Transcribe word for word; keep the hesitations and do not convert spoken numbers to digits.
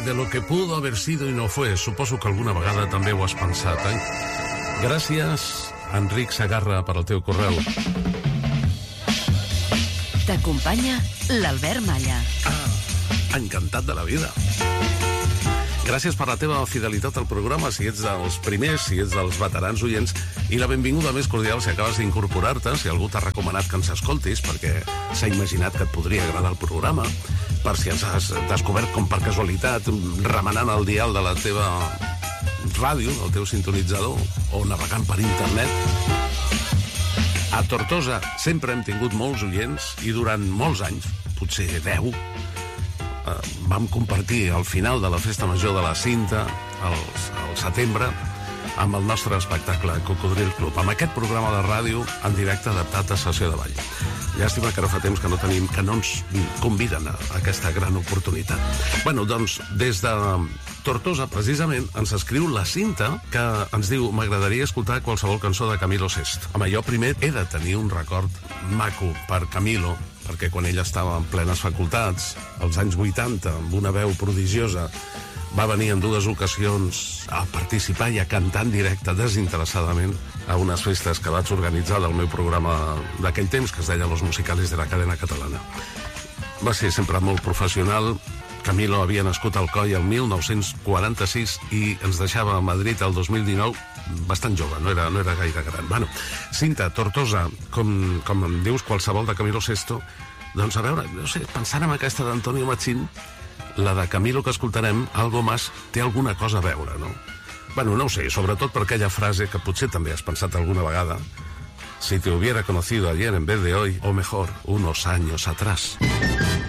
de lo que pudo haber sido y no fue. Suposo que alguna vegada també ho has pensat, eh? Gràcies, Enric Segarra, per al teu correu. T'acompanya l'Albert Malla. Ah, encantat de la vida. Gràcies per la teva fidelitat al programa, si ets dels primers, si ets dels veterans oients, i la benvinguda més cordial si acabes d'incorporar-te, si algú t'ha recomanat que ens escoltis, perquè s'ha imaginat que et podria agradar el programa, per si ens has descobert com per casualitat, remenant el dial de la teva ràdio, del teu sintonitzador, o navegant per internet. A Tortosa sempre hem tingut molts oients, i durant molts anys, potser deu, vam compartir al final de la festa major de la Cinta, al, al setembre, amb el nostre espectacle Cocodril Club, amb aquest programa de ràdio en directe adaptat a sessió de ball. Llàstima que no fa temps que no tenim, que no ens conviden a aquesta gran oportunitat. Bueno, doncs, des de Tortosa, precisament, ens escriu la Cinta, que ens diu: m'agradaria escoltar qualsevol cançó de Camilo Sesto. Home, jo primer he de tenir un record maco per Camilo, perquè quan ell estava en plenes facultats, als anys vuitanta, amb una veu prodigiosa, va venir en dues ocasions a participar i a cantar en directe desinteressadament a unes festes que vaig organitzar del meu programa d'aquell temps, que es deia Los Musicales de la Cadena Catalana. Va ser sempre molt professional. Camilo havia nascut al Coi el mil nou-cents quaranta-sis i ens deixava a Madrid el dos mil dinou bastant jove, no era, no era gaire gran. Bueno, Cinta, Tortosa, com, com em dius qualsevol de Camilo Sesto, doncs a veure, no sé, pensant en aquesta d'Antonio Machín, la de Camilo que escoltarem, Algo Más, té alguna cosa a veure, no? Bueno, no ho sé, sobretot per aquella frase que potser també has pensat alguna vegada: si te hubiera conocido ayer en vez de hoy, o mejor, unos años atrás.